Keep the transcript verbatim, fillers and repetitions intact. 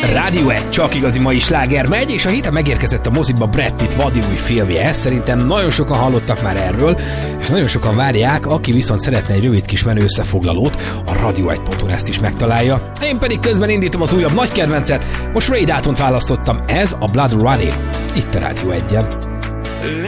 Rádió egy csak igazi mai sláger megy, és a héten megérkezett a moziba Brad Pitt vadi új filmje. Szerintem nagyon sokan hallottak már erről, és nagyon sokan várják, aki viszont szeretne egy rövid kis menő összefoglalót, a rádió egy pont hu ezt is megtalálja. Én pedig közben indítom az újabb nagy kedvencet, most Ray Daltont választottam, ez a Blood Running, itt a Rádió egyen.